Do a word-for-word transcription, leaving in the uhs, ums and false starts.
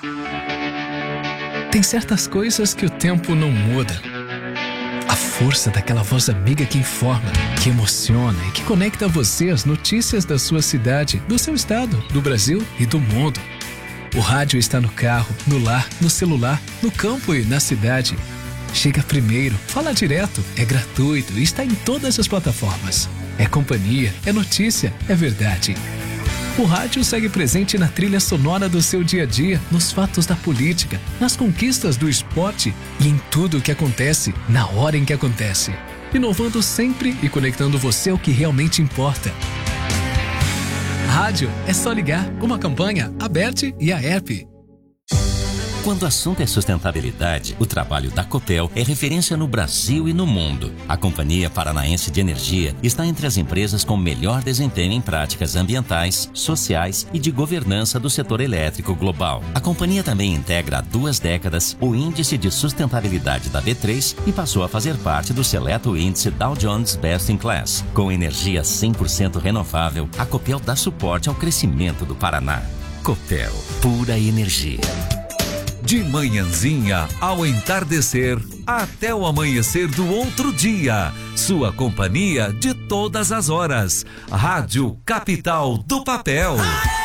Tem certas coisas que o tempo não muda. A força daquela voz amiga que informa, que emociona e que conecta você às notícias da sua cidade, do seu estado, do Brasil e do mundo. O rádio está no carro, no lar, no celular, no campo e na cidade. Chega primeiro, fala direto, é gratuito e está em todas as plataformas. É companhia, é notícia, é verdade. O rádio segue presente na trilha sonora do seu dia a dia, nos fatos da política, nas conquistas do esporte e em tudo o que acontece, na hora em que acontece. Inovando sempre e conectando você ao que realmente importa. Rádio é só ligar, uma campanha, Aberte e a app. Quando o assunto é sustentabilidade, o trabalho da Copel é referência no Brasil e no mundo. A Companhia Paranaense de Energia está entre as empresas com melhor desempenho em práticas ambientais, sociais e de governança do setor elétrico global. A companhia também integra há duas décadas o Índice de Sustentabilidade da B três e passou a fazer parte do seleto índice Dow Jones Best in Class. Com energia cem por cento renovável, a Copel dá suporte ao crescimento do Paraná. Copel, pura energia. De manhãzinha ao entardecer, até o amanhecer do outro dia. Sua companhia de todas as horas. Rádio Capital do Papel.